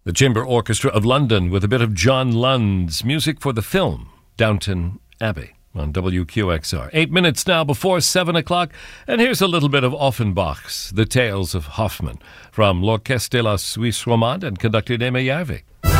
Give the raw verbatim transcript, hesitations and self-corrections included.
The Chamber Orchestra of London with a bit of John Lund's music for the film Downton Abbey on W Q X R. Eight minutes now before seven o'clock, and here's a little bit of Offenbach's The Tales of Hoffmann from L'Orchestre de la Suisse Romande and conducted Aimé Järvi.